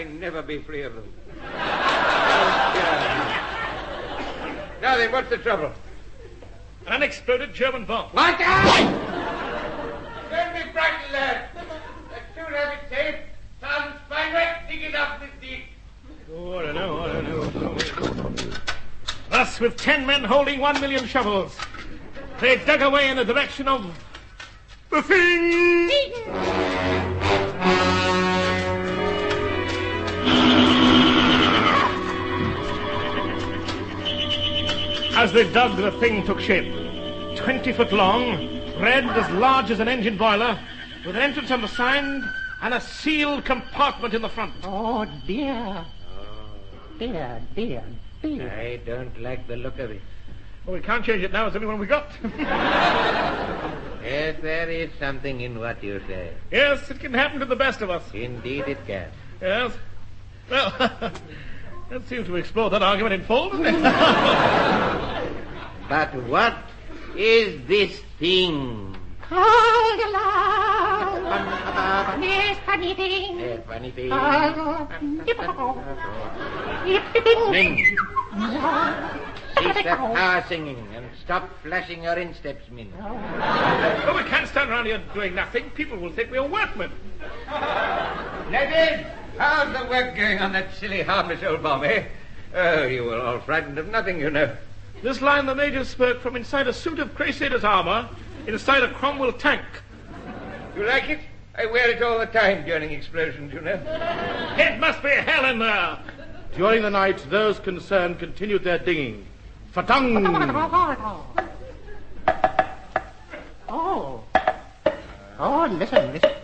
I never be free of them. Now then, what's the trouble? An unexploded German bomb. What? Don't be frightened, lad. As soon as it's safe, Sergeant Spineway, dig it up this deep. Oh, I don't know. Thus, with 10 men holding 1 million shovels, they dug away in the direction of the thing. As they dug, the thing took shape. 20 foot long, red as large as an engine boiler, with an entrance on the side and a sealed compartment in the front. Oh, dear. Dear. I don't like the look of it. Well, we can't change it now. It's the only one we got. Yes, there is something in what you say. Yes, it can happen to the best of us. Indeed it can. Yes. Well, that seems to explore that argument in full, doesn't it? But what is this thing? Called aloud. Yes, funny thing. Funny thing. Sing. Cease that power singing and stop flashing your insteps, Min. Well, we can't stand around here doing nothing. People will think we're workmen. Ladies, how's the work going on that silly, harmless old bomb, eh? Oh, you were all frightened of nothing, you know. This line the Major spoke from inside a suit of Crusaders' armor, inside a Cromwell tank. You like it? I wear it all the time during explosions, you know. It must be hell in there. During the night, those concerned continued their digging. Fatang! Oh, listen.